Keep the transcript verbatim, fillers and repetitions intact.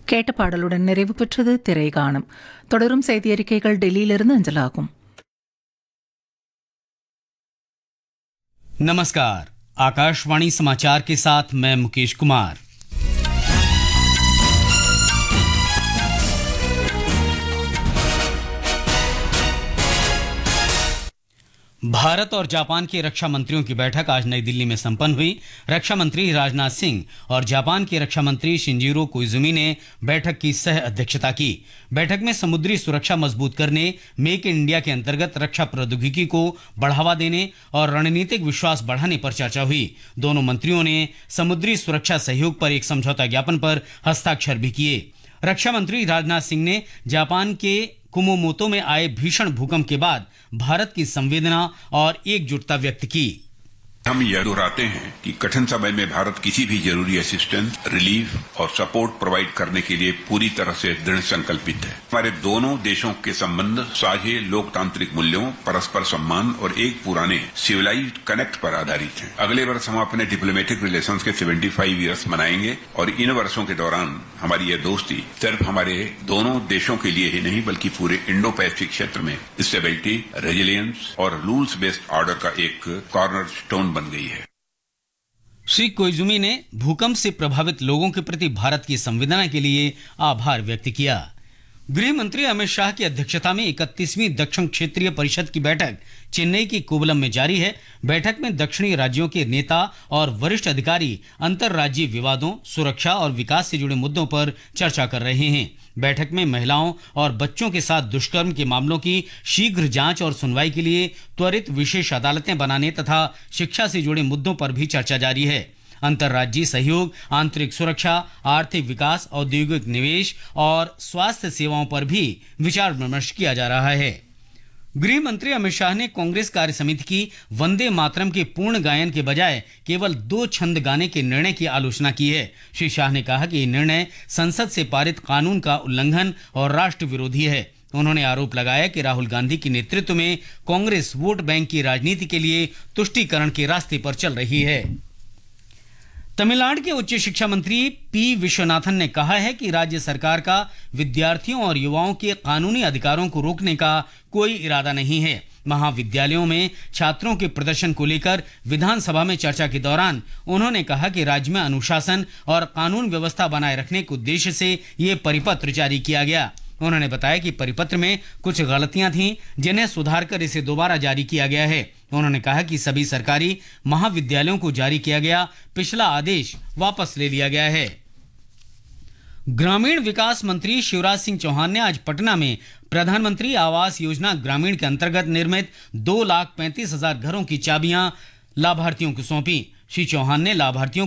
கேட்ட பாடலுடன் நிறைவு பெற்றது திரைகாணும். தொடரும் செய்தி அறிக்கைகள் டெல்லியிலிருந்து அஞ்சலாகும். नमस्कार, आकाशवाणी समाचार के साथ मैं मुकेश कुमार। भारत और जापान के रक्षा मंत्रियों की बैठक आज नई दिल्ली में संपन्न हुई। रक्षा मंत्री राजनाथ सिंह और जापान के रक्षा मंत्री शिंजिरो कोइजुमी ने बैठक की सह अध्यक्षता की। बैठक में समुद्री सुरक्षा मजबूत करने, मेक इन इंडिया के अंतर्गत रक्षा प्रौद्योगिकी को बढ़ावा देने और रणनीतिक विश्वास बढ़ाने पर चर्चा हुई। दोनों मंत्रियों ने समुद्री सुरक्षा सहयोग पर एक समझौता ज्ञापन पर हस्ताक्षर भी किए। रक्षा मंत्री राजनाथ सिंह ने जापान के कुमामोतो में आए भीषण भूकंप के बाद भारत की संवेदना और एकजुटता व्यक्त की। हम यह दोहराते हैं कि कठिन समय में भारत किसी भी जरूरी असिस्टेंस, रिलीफ और सपोर्ट प्रोवाइड करने के लिए पूरी तरह से दृढ़ संकल्पित है। हमारे दोनों देशों के संबंध साझे लोकतांत्रिक मूल्यों, परस्पर सम्मान और एक पुराने सिविलाइज्ड कनेक्ट पर आधारित हैं। अगले वर्ष हम अपने डिप्लोमेटिक रिलेशंस के पचहत्तर इयर्स मनाएंगे और इन वर्षों के दौरान हमारी यह दोस्ती सिर्फ हमारे दोनों देशों के लिए ही नहीं बल्कि पूरे इंडो पैसिफिक क्षेत्र में स्टेबिलिटी, रेजिलियंस और रूल्स बेस्ड ऑर्डर का एक कॉर्नर स्टोन बन गई है। श्री कोइजुमी ने भूकंप से प्रभावित लोगों के प्रति भारत की संवेदना के लिए आभार व्यक्त किया। गृह मंत्री अमित शाह की अध्यक्षता में इकतीसवीं दक्षिण क्षेत्रीय परिषद की बैठक चेन्नई की कोवलम में जारी है। बैठक में दक्षिणी राज्यों के नेता और वरिष्ठ अधिकारी अंतर्राज्यीय विवादों, सुरक्षा और विकास से जुड़े मुद्दों पर चर्चा कर रहे हैं। बैठक में महिलाओं और बच्चों के साथ दुष्कर्म के मामलों की शीघ्र जांच और सुनवाई के लिए त्वरित विशेष अदालतें बनाने तथा शिक्षा से जुड़े मुद्दों पर भी चर्चा जारी है। अंतर्राज्यीय सहयोग, आंतरिक सुरक्षा, आर्थिक विकास, औद्योगिक निवेश और स्वास्थ्य सेवाओं पर भी विचार विमर्श किया जा रहा है। गृह मंत्री अमित शाह ने कांग्रेस कार्य समिति की वंदे मातरम के पूर्ण गायन के बजाय केवल दो छंद गाने के निर्णय की आलोचना की है। श्री शाह ने कहा कि ये निर्णय संसद से पारित कानून का उल्लंघन और राष्ट्र विरोधी है। उन्होंने आरोप लगाया कि राहुल गांधी के नेतृत्व में कांग्रेस वोट बैंक की राजनीति के लिए तुष्टीकरण के रास्ते पर चल रही है। तमिलनाडु के उच्च शिक्षा मंत्री पी विश्वनाथन ने कहा है कि राज्य सरकार का विद्यार्थियों और युवाओं के कानूनी अधिकारों को रोकने का कोई इरादा नहीं है। महाविद्यालयों में छात्रों के प्रदर्शन को लेकर विधानसभा में चर्चा के दौरान उन्होंने कहा कि राज्य में अनुशासन और कानून व्यवस्था बनाए रखने के उद्देश्य से ये परिपत्र जारी किया गया। उन्होंने बताया कि परिपत्र में कुछ गलतियां थीं जिन्हें सुधार कर इसे दोबारा जारी किया गया है। उन्होंने कहा कि सभी सरकारी महाविद्यालयों को जारी किया गया पिछला आदेश वापस ले लिया गया है। ग्रामीण विकास मंत्री शिवराज सिंह चौहान ने आज पटना में प्रधानमंत्री आवास योजना ग्रामीण के अंतर्गत निर्मित दो लाख पैंतीस हजार घरों की चाबियां लाभार्थियों को सौंपी। श्री चौहान ने लाभार्थियों